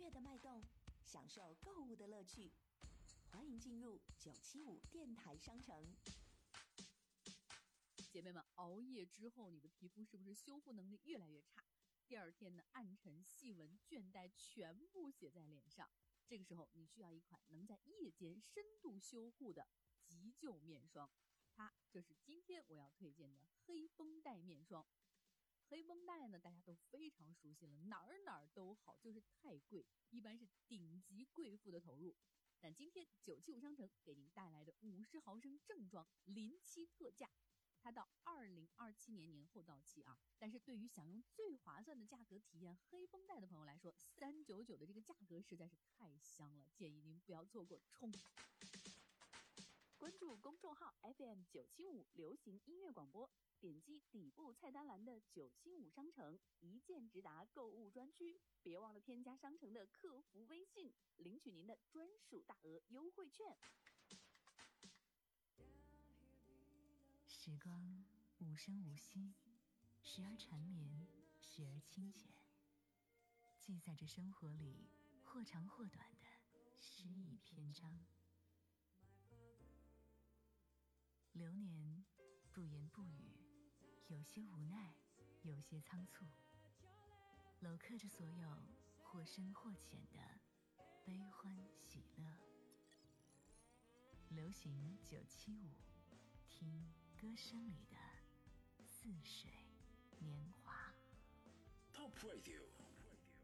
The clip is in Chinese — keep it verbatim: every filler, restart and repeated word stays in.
乐的脉动，享受购物的乐趣。欢迎进入九七五电台商城。 姐妹们，熬夜之后你的皮肤是不是修复能力越来越差？第二天呢，暗沉、细纹、倦怠全部写在脸上。这个时候你需要一款能在夜间深度修护的急救面霜，它就是今天我要推荐的黑绷带面霜。黑绷带呢，大家都非常熟悉了，哪儿哪儿都好，就是太贵，一般是顶级贵妇的投入。但今天九七五商城给您带来的五十毫升正装临期特价，它到二零二七年年后到期啊。但是对于想用最划算的价格体验黑绷带的朋友来说，三百九十九的这个价格实在是太香了，建议您不要错过，冲！关注公众号 F M 九七五流行音乐广播，点击底部菜单栏的九七五商城，一键直达购物专区。别忘了添加商城的客服微信，领取您的专属大额优惠券。 时光无声无息，时而缠绵，时而清浅，记载着生活里或长或短的诗意篇章。流年不言不语，有些无奈，有些仓促，镂刻着所有或深或浅的悲欢喜乐。流行九七五，听歌声里的似水年华。 Top Radio